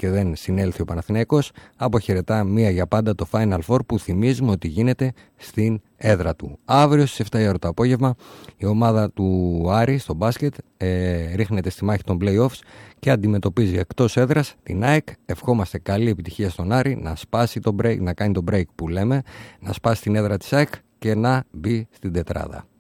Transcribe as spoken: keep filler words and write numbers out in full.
και δεν συνέλθει ο Παναθηναϊκός, αποχαιρετά μία για πάντα το Final Four που θυμίζουμε ότι γίνεται στην έδρα του. Αύριο στις επτά η ώρα το απόγευμα η ομάδα του Άρη στο μπάσκετ ε, ρίχνεται στη μάχη των play-offs και αντιμετωπίζει εκτός έδρας την ΑΕΚ. Ευχόμαστε καλή επιτυχία στον Άρη να σπάσει το break, να κάνει το break που λέμε, να σπάσει την έδρα της ΑΕΚ και να μπει στην τετράδα.